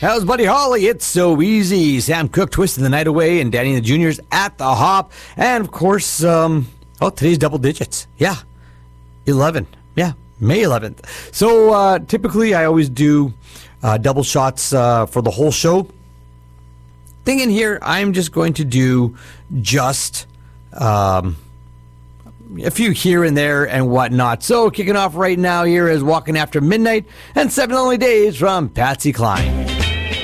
That was Buddy Holly. It's so easy. Sam Cooke twisting the night away, and Danny and the Juniors at the hop. And of course, today's double digits. Yeah, 11. Yeah, May 11th. So typically, I always do double shots for the whole show. Thing in here, I'm just going to do just a few here and there and whatnot. So kicking off right now here is Walking After Midnight and 7 Lonely Days from Patsy Cline.